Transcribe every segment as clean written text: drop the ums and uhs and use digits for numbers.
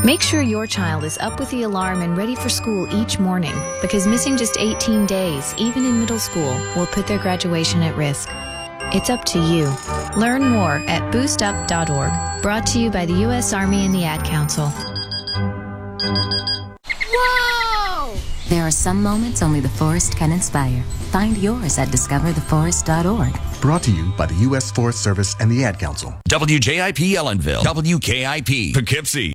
Make sure your child is up with the alarm and ready for school each morning, because missing just 18 days, even in middle school, will put their graduation at risk. It's up to you. Learn more at boostup.org. Brought to you by the U.S. Army and the Ad Council. Whoa! There are some moments only the forest can inspire. Find yours at discovertheforest.org. Brought to you by the U.S. Forest Service and the Ad Council. WJIP Ellenville. WKIP Poughkeepsie.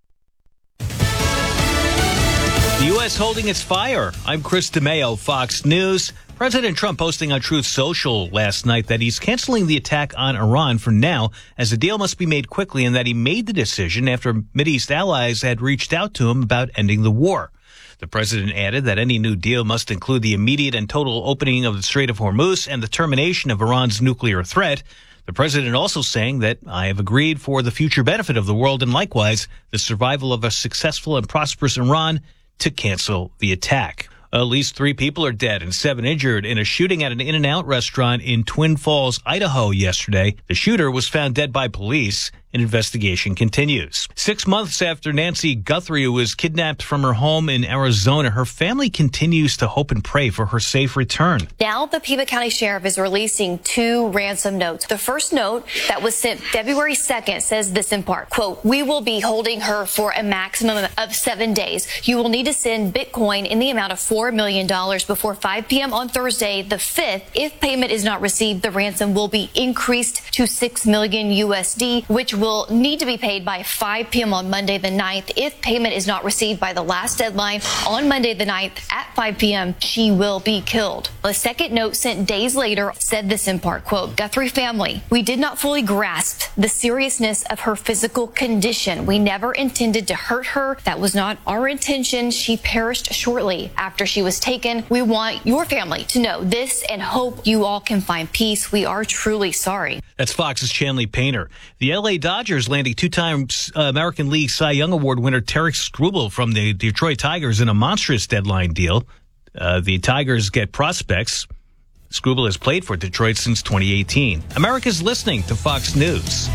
The U.S. holding its fire. I'm Chris DeMeo, Fox News. President Trump posting on Truth Social last night that he's canceling the attack on Iran for now, as the deal must be made quickly, and that he made the decision after Mideast allies had reached out to him about ending the war. The president added that any new deal must include the immediate and total opening of the Strait of Hormuz and the termination of Iran's nuclear threat. The president also saying that I have agreed for the future benefit of the world and likewise the survival of a successful and prosperous Iran to cancel the attack. At least 3 people are dead and 7 injured in a shooting at an In-N-Out restaurant in Twin Falls, Idaho yesterday. The shooter was found dead by police. An investigation continues. 6 months after Nancy Guthrie was kidnapped from her home in Arizona, her family continues to hope and pray for her safe return. Now the Pima County Sheriff is releasing 2 ransom notes. The first note that was sent February 2nd says this in part, quote, "We will be holding her for a maximum of 7 days. You will need to send Bitcoin in the amount of $4 million before 5 p.m. on Thursday the 5th. If payment is not received, the ransom will be increased to $6 million USD, which will need to be paid by 5 p.m. on Monday the 9th. If payment is not received by the last deadline on Monday the 9th at 5 p.m., she will be killed." The second note sent days later said this in part, quote, "Guthrie family, we did not fully grasp the seriousness of her physical condition. We never intended to hurt her. That was not our intention. She perished shortly after she was taken. We want your family to know this and hope you all can find peace. We are truly sorry." That's Fox's Chanley Painter. The L.A. Dodgers landing 2-time American League Cy Young Award winner Tarek Skubal from the Detroit Tigers in a monstrous deadline deal. The Tigers get prospects. Skubal has played for Detroit since 2018. America's listening to Fox News.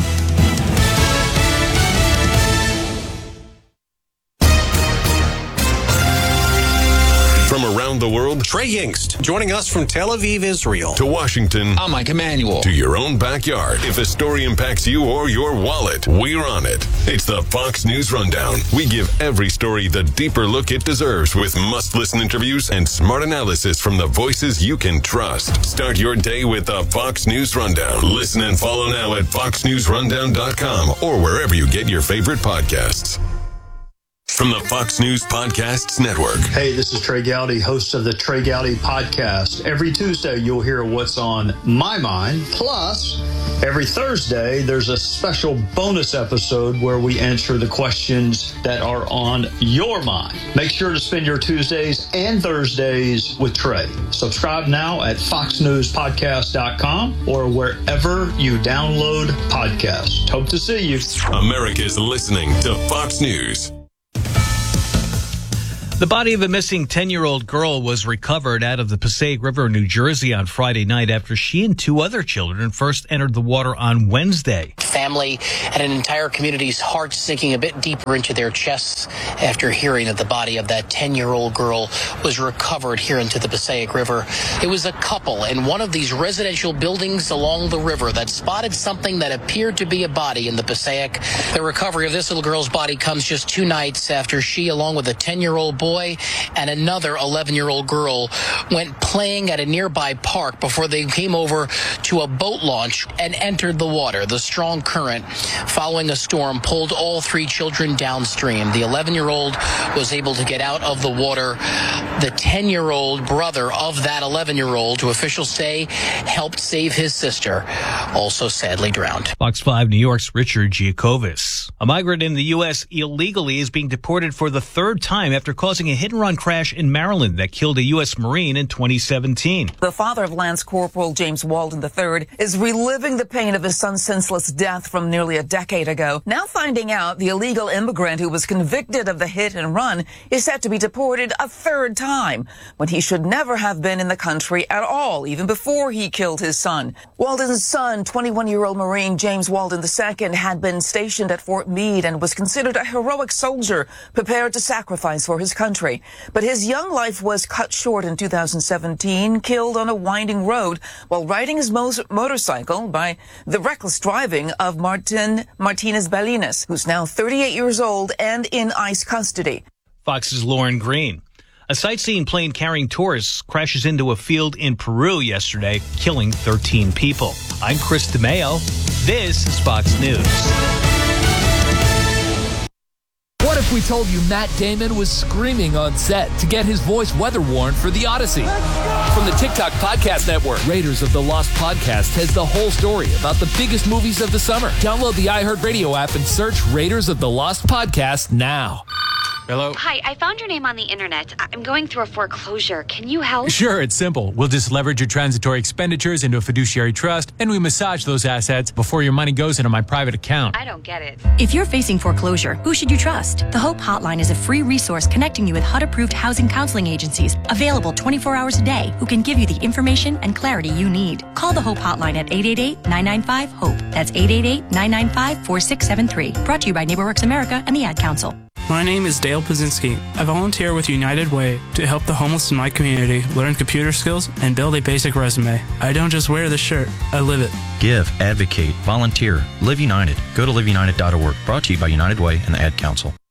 From around the world, Trey Yingst, joining us from Tel Aviv, Israel. To Washington, I'm Mike Emanuel. To your own backyard. If a story impacts you or your wallet, we're on it. It's the Fox News Rundown. We give every story the deeper look it deserves with must-listen interviews and smart analysis from the voices you can trust. Start your day with the Fox News Rundown. Listen and follow now at foxnewsrundown.com or wherever you get your favorite podcasts. From the Fox News Podcasts Network. Hey, this is Trey Gowdy, host of the Trey Gowdy Podcast. Every Tuesday, you'll hear what's on my mind. Plus, every Thursday, there's a special bonus episode where we answer the questions that are on your mind. Make sure to spend your Tuesdays and Thursdays with Trey. Subscribe now at foxnewspodcast.com or wherever you download podcasts. Hope to see you. America's listening to Fox News. The body of a missing 10-year-old girl was recovered out of the Passaic River, New Jersey on Friday night after she and 2 other children first entered the water on Wednesday. Family and an entire community's hearts sinking a bit deeper into their chests after hearing that the body of that 10-year-old girl was recovered here into the Passaic River. It was a couple in one of these residential buildings along the river that spotted something that appeared to be a body in the Passaic. The recovery of this little girl's body comes just 2 nights after she, along with a 10-year-old boy and another 11-year-old girl, went playing at a nearby park before they came over to a boat launch and entered the water. The strong current following a storm pulled all 3 children downstream. The 11-year-old was able to get out of the water. The 10-year-old brother of that 11-year-old, who officials say helped save his sister, also sadly drowned. Fox 5 New York's Richard Giacovis. A migrant in the U.S. illegally is being deported for the 3rd time after causing causing a hit-and-run crash in Maryland that killed a U.S. Marine in 2017. The father of Lance Corporal James Walden III is reliving the pain of his son's senseless death from nearly a decade ago. Now finding out the illegal immigrant who was convicted of the hit and run is set to be deported a third time, when he should never have been in the country at all, even before he killed his son. Walden's son, 21-year-old Marine James Walden II, had been stationed at Fort Meade and was considered a heroic soldier prepared to sacrifice for his country. But his young life was cut short in 2017, killed on a winding road while riding his motorcycle by the reckless driving of Martinez Balinas, who's now 38 years old and in ICE custody. Fox's Lauren Green. A sightseeing plane carrying tourists crashes into a field in Peru yesterday, killing 13 people. I'm Chris DeMeo. This is Fox News. What if we told you Matt Damon was screaming on set to get his voice weather warned for The Odyssey? From the TikTok Podcast Network, Raiders of the Lost Podcast has the whole story about the biggest movies of the summer. Download the iHeartRadio app and search Raiders of the Lost Podcast now. Hello? Hi, I found your name on the internet. I'm going through a foreclosure. Can you help? Sure, it's simple. We'll just leverage your transitory expenditures into a fiduciary trust, and we massage those assets before your money goes into my private account. I don't get it. If you're facing foreclosure, who should you trust? The Hope Hotline is a free resource connecting you with HUD-approved housing counseling agencies, available 24 hours a day, who can give you the information and clarity you need. Call the Hope Hotline at 888-995-HOPE. That's 888-995-4673. Brought to you by NeighborWorks America and the Ad Council. My name is Dale Pazinski. I volunteer with United Way to help the homeless in my community learn computer skills and build a basic resume. I don't just wear the shirt, I live it. Give, advocate, volunteer, Live United. Go to liveunited.org. Brought to you by United Way and the Ad Council.